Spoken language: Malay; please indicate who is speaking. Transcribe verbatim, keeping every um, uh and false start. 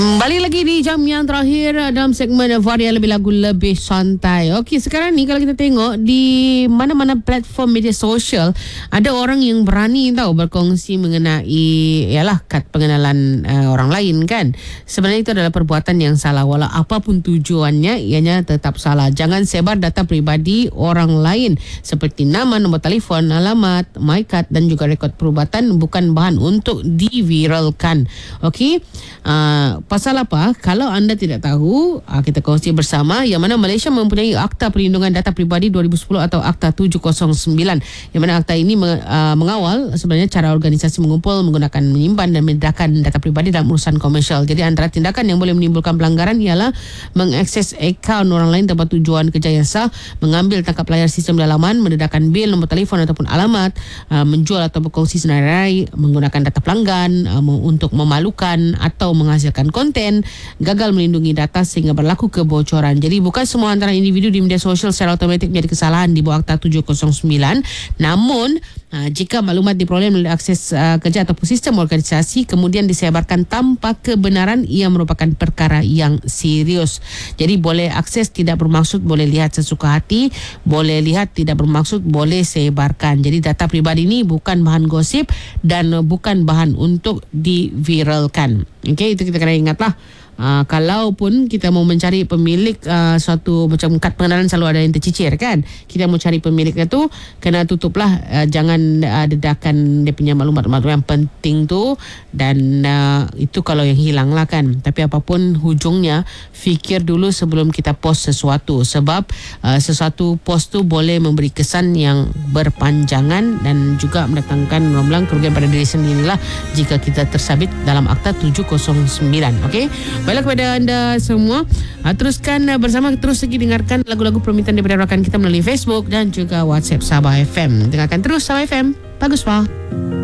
Speaker 1: Balik lagi di jam yang terakhir dalam segmen Varia Lebih Lagu Lebih Santai. Okey, sekarang ni kalau kita tengok di mana-mana platform media sosial, ada orang yang berani tahu berkongsi mengenai ialah kad pengenalan uh, orang lain kan. Sebenarnya itu adalah perbuatan yang salah, walau apapun tujuannya ianya tetap salah. Jangan sebar data peribadi orang lain seperti nama, nombor telefon, alamat, MyKad dan juga rekod perubatan bukan bahan untuk diviralkan. Okey. Uh, Pasal apa? Kalau anda tidak tahu, kita kongsi bersama yang mana Malaysia mempunyai Akta Perlindungan Data Peribadi dua ribu sepuluh atau Akta tujuh kosong sembilan, yang mana akta ini mengawal sebenarnya cara organisasi mengumpul, menggunakan, menyimpan dan mendedahkan data peribadi dalam urusan komersial. Jadi antara tindakan yang boleh menimbulkan pelanggaran ialah mengakses akaun orang lain tanpa tujuan kerja yang sah, mengambil tangkap layar sistem dalaman, mendedahkan bil, nombor telefon ataupun alamat, menjual atau berkongsi senarai, menggunakan data pelanggan untuk memalukan atau menghasilkan konten, gagal melindungi data sehingga berlaku kebocoran. Jadi bukan semua antara individu di media sosial secara automatik menjadi kesalahan di bawah Akta tujuh kosong sembilan. Namun uh, jika maklumat diperoleh melalui akses uh, kerja ataupun sistem organisasi kemudian disebarkan tanpa kebenaran, ia merupakan perkara yang serius. Jadi boleh akses tidak bermaksud, boleh lihat sesuka hati, boleh lihat tidak bermaksud, boleh sebarkan. Jadi data pribadi ini bukan bahan gosip dan bukan bahan untuk diviralkan. Okey, itu kita kena ingatlah. Uh, kalaupun kita mau mencari pemilik uh, suatu macam kad pengenalan, selalu ada yang tercicir kan. Kita mau cari pemiliknya tu, kena tutuplah, uh, jangan uh, dedahkan dia punya maklumat-maklumat yang penting tu. Dan uh, itu kalau yang hilang lah kan. Tapi apapun hujungnya, fikir dulu sebelum kita post sesuatu. Sebab uh, sesuatu post tu boleh memberi kesan yang berpanjangan dan juga mendatangkan ulang-ulang kerugian pada diri sendiri lah jika kita tersabit dalam Akta tujuh kosong sembilan. Okey. Baiklah kepada anda semua, uh, teruskan uh, bersama, terus lagi dengarkan lagu-lagu permintaan daripada rakan kita melalui Facebook dan juga WhatsApp Sabah F M. Dengarkan terus Sabah F M. Bagus, Pak.